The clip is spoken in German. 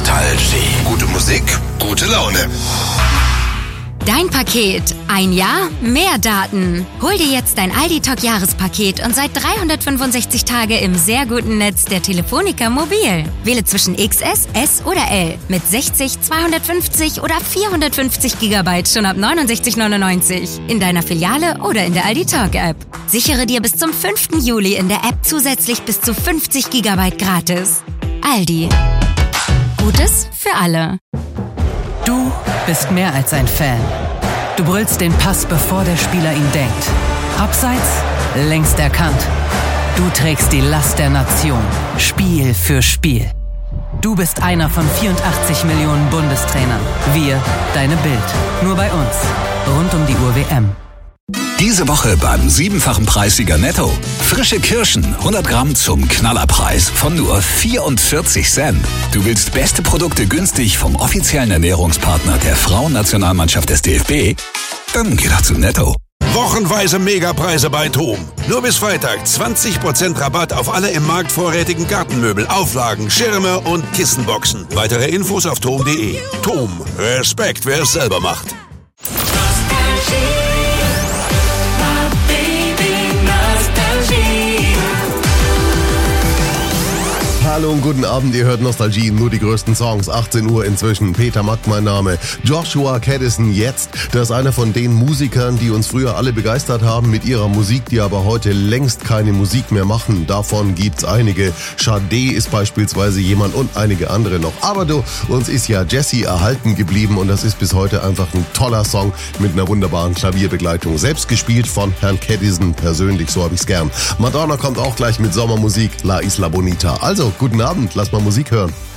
Nostalgie. Gute Musik, gute Laune. Dein Paket. Ein Jahr, mehr Daten. Hol dir jetzt dein Aldi Talk Jahrespaket und seit 365 Tage im sehr guten Netz der Telefonica Mobil. Wähle zwischen XS, S oder L mit 60, 250 oder 450 GB schon ab 69,99 in deiner Filiale oder in der Aldi Talk App. Sichere dir bis zum 5. Juli in der App zusätzlich bis zu 50 GB gratis. Aldi. Gutes für alle. Du bist mehr als ein Fan. Du brüllst den Pass, bevor der Spieler ihn denkt. Abseits, längst erkannt. Du trägst die Last der Nation, Spiel für Spiel. Du bist einer von 84 Millionen Bundestrainern. Wir, deine Bild. Nur bei uns. Rund um die Uhr WM. Diese Woche beim 7-fachen Preissieger Netto. Frische Kirschen, 100 Gramm zum Knallerpreis von nur 44 Cent. Du willst beste Produkte günstig vom offiziellen Ernährungspartner der Frauennationalmannschaft des DFB? Dann geh doch zu Netto. Wochenweise Megapreise bei TOM. Nur bis Freitag 20% Rabatt auf alle im Markt vorrätigen Gartenmöbel, Auflagen, Schirme und Kissenboxen. Weitere Infos auf tom.de. TOM. Respekt, wer es selber macht. Hallo und guten Abend, ihr hört Nostalgie, nur die größten Songs, 18 Uhr inzwischen, Peter Mack mein Name, Joshua Caddison jetzt, das ist einer von den Musikern, die uns früher alle begeistert haben mit ihrer Musik, die aber heute längst keine Musik mehr machen, davon gibt's einige, Sade ist beispielsweise jemand und einige andere noch, aber du, uns ist ja Jessie erhalten geblieben und das ist bis heute einfach ein toller Song mit einer wunderbaren Klavierbegleitung, selbst gespielt von Herrn Caddison persönlich, so hab ich's gern. Madonna kommt auch gleich mit Sommermusik, La Isla Bonita, also guten Abend, lass mal Musik hören.